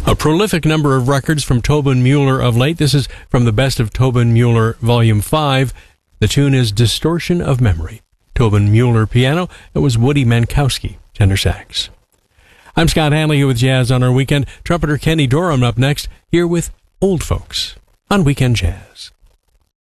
A prolific number of records from Tobin Mueller of late. This is from the Best of Tobin Mueller Volume 5. The tune is Distortion of Memory. Tobin Mueller piano. It was Woody Mankowski, tenor sax. I'm Scott Hanley here with Jazz on our Weekend. Trumpeter Kenny Dorham up next, here with Old Folks on Weekend Jazz.